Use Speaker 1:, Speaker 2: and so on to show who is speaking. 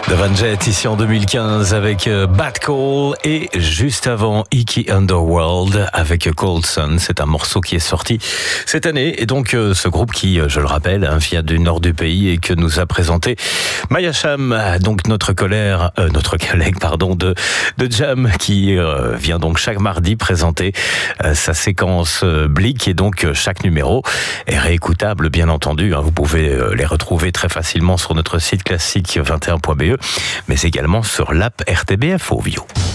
Speaker 1: The Van Jet ici en 2015 avec Bad Call et juste avant Icky Underworld avec Cold Sun. C'est un morceau qui est sorti cette année et donc ce groupe qui, je le rappelle, vient du nord du pays et que nous a présenté Maya Cham, donc notre collègue de Jam qui vient donc chaque mardi présenter sa séquence Blick et donc chaque numéro est réécoutable bien entendu. Vous pouvez les retrouver très facilement sur notre site classique 21.be mais également sur l'app RTBF Audio.